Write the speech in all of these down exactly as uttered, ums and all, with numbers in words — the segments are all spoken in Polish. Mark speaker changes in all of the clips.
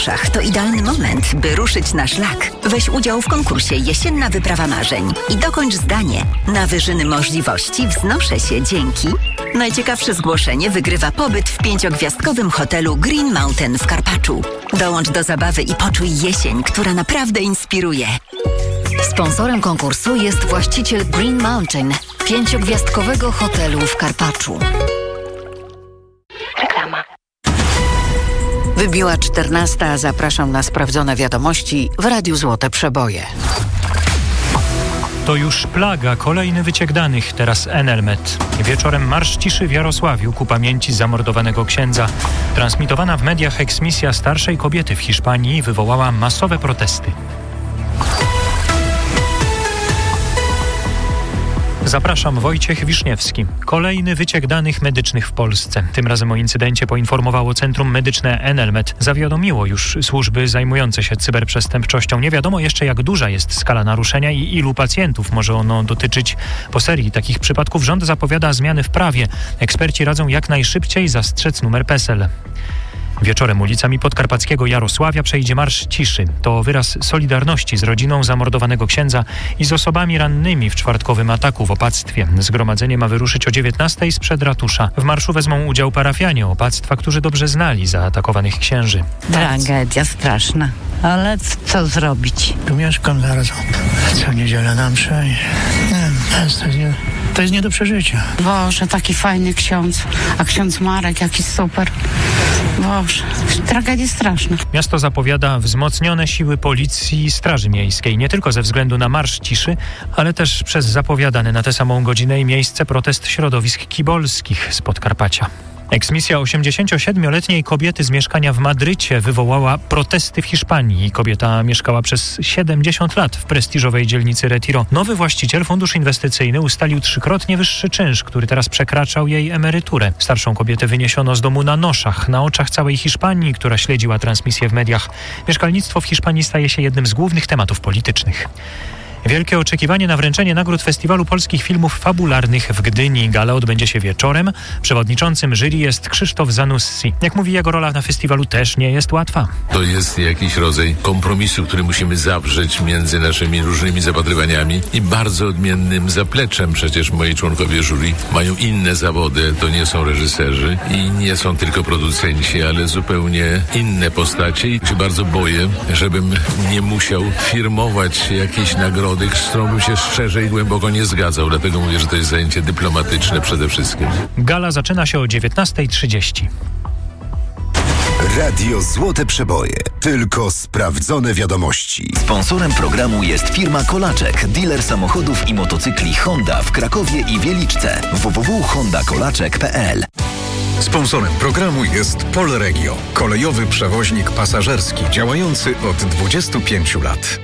Speaker 1: Kaszach to idealny moment, by ruszyć na szlak. Weź udział w konkursie Jesienna Wyprawa Marzeń i dokończ zdanie. Na wyżyny możliwości wznoszę się dzięki. Najciekawsze zgłoszenie wygrywa pobyt w pięciogwiazdkowym hotelu Green Mountain w Karpaczu. Dołącz do zabawy i poczuj jesień, która naprawdę inspiruje.
Speaker 2: Sponsorem konkursu jest właściciel Green Mountain, pięciogwiazdkowego hotelu w Karpaczu.
Speaker 1: Reklama.
Speaker 2: Wybiła czternasta, zapraszam na sprawdzone wiadomości w Radiu Złote Przeboje.
Speaker 3: To już plaga, kolejny wyciek danych, teraz Enelmet. Wieczorem marsz ciszy w Jarosławiu ku pamięci zamordowanego księdza. Transmitowana w mediach eksmisja starszej kobiety w Hiszpanii wywołała masowe protesty. Zapraszam, Wojciech Wiszniewski. Kolejny wyciek danych medycznych w Polsce. Tym razem o incydencie poinformowało Centrum Medyczne Enelmet. Zawiadomiło już służby zajmujące się cyberprzestępczością. Nie wiadomo jeszcze, jak duża jest skala naruszenia i ilu pacjentów może ono dotyczyć. Po serii takich przypadków rząd zapowiada zmiany w prawie. Eksperci radzą jak najszybciej zastrzec numer PESEL. Wieczorem ulicami podkarpackiego Jarosławia przejdzie Marsz Ciszy. To wyraz solidarności z rodziną zamordowanego księdza i z osobami rannymi w czwartkowym ataku w opactwie. Zgromadzenie ma wyruszyć o dziewiętnastej sprzed ratusza. W marszu wezmą udział parafianie opactwa, którzy dobrze znali zaatakowanych księży.
Speaker 4: Tragedia straszna, ale co zrobić?
Speaker 5: Tu mieszkam zaraz. Co niedziela na mszę. Nie, to jest nie, to jest nie do przeżycia.
Speaker 4: Boże, taki fajny ksiądz. A ksiądz Marek, jaki super. Boże, tragedia straszna.
Speaker 3: Miasto zapowiada wzmocnione siły policji i straży miejskiej. Nie tylko ze względu na Marsz Ciszy, ale też przez zapowiadany na tę samą godzinę i miejsce protest środowisk kibolskich z Podkarpacia. Eksmisja osiemdziesięciosiedmioletniej kobiety z mieszkania w Madrycie wywołała protesty w Hiszpanii. Kobieta mieszkała przez siedemdziesiąt lat w prestiżowej dzielnicy Retiro. Nowy właściciel, fundusz inwestycyjny, ustalił trzykrotnie wyższy czynsz, który teraz przekraczał jej emeryturę. Starszą kobietę wyniesiono z domu na noszach, na oczach całej Hiszpanii, która śledziła transmisję w mediach. Mieszkalnictwo w Hiszpanii staje się jednym z głównych tematów politycznych. Wielkie oczekiwanie na wręczenie nagród Festiwalu Polskich Filmów Fabularnych w Gdyni. Gala odbędzie się wieczorem. Przewodniczącym jury jest Krzysztof Zanussi. Jak mówi, jego rola na festiwalu też nie jest łatwa.
Speaker 6: To jest jakiś rodzaj kompromisu, który musimy zawrzeć między naszymi różnymi zapatrywaniami i bardzo odmiennym zapleczem. Przecież moi członkowie jury mają inne zawody. To nie są reżyserzy i nie są tylko producenci, ale zupełnie inne postacie. I się bardzo boję, żebym nie musiał firmować jakiejś nagrody, z którą bym się szczerze i głęboko nie zgadzał. Dlatego mówię, że to jest zajęcie dyplomatyczne przede wszystkim.
Speaker 3: Gala zaczyna się o dziewiętnastej trzydzieści.
Speaker 7: Radio Złote Przeboje. Tylko sprawdzone wiadomości.
Speaker 8: Sponsorem programu jest firma Kolaczek, dealer samochodów i motocykli Honda w Krakowie i Wieliczce. w w w kropka honda kolaczek kropka p l.
Speaker 9: Sponsorem programu jest Polregio, kolejowy przewoźnik pasażerski działający od dwudziestu pięciu lat.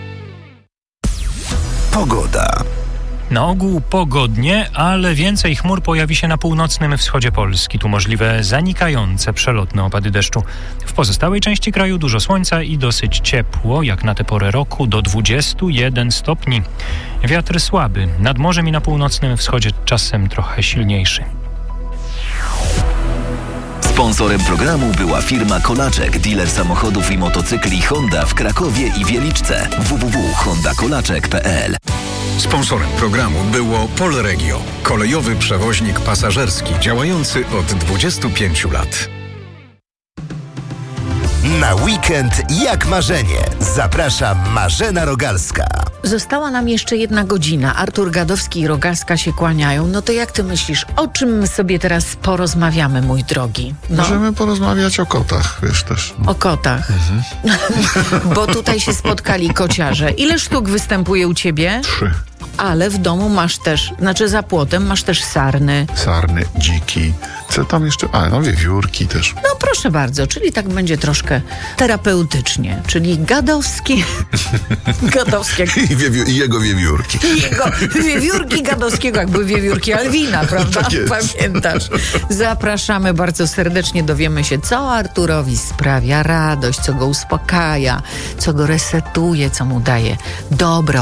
Speaker 7: Pogoda.
Speaker 3: Na ogół pogodnie, ale więcej chmur pojawi się na północnym wschodzie Polski. Tu możliwe zanikające przelotne opady deszczu. W pozostałej części kraju dużo słońca i dosyć ciepło, jak na tę porę roku, do dwudziestu jeden stopni. Wiatr słaby, nad morzem i na północnym wschodzie czasem trochę silniejszy.
Speaker 8: Sponsorem programu była firma Kolaczek, dealer samochodów i motocykli Honda w Krakowie i Wieliczce. w w w kropka honda kolaczek kropka p l.
Speaker 9: Sponsorem programu było Polregio, kolejowy przewoźnik pasażerski działający od dwudziestu pięciu lat.
Speaker 7: Na weekend jak marzenie. Zaprasza Marzena Rogalska.
Speaker 10: Została nam jeszcze jedna godzina. Artur Gadowski i Rogalska się kłaniają. No to jak ty myślisz, o czym my sobie teraz porozmawiamy, mój drogi? No.
Speaker 11: Możemy porozmawiać o kotach, wiesz też.
Speaker 10: O kotach. Mhm. Bo tutaj się spotkali kociarze. Ile sztuk występuje u ciebie?
Speaker 11: Trzy.
Speaker 10: Ale w domu masz też, znaczy za płotem masz też sarny.
Speaker 11: Sarny, dziki. Co tam jeszcze? A, no wiewiórki też.
Speaker 10: No proszę bardzo, czyli tak będzie troszkę terapeutycznie. Czyli Gadowski... Gadowski... Jak...
Speaker 11: I, wiewi- I jego wiewiórki.
Speaker 10: I jego wiewiórki Gadowskiego, jak były wiewiórki Alwina, prawda?
Speaker 11: Tak jest.
Speaker 10: Pamiętasz? Zapraszamy bardzo serdecznie, dowiemy się, co Arturowi sprawia radość, co go uspokaja, co go resetuje, co mu daje dobro.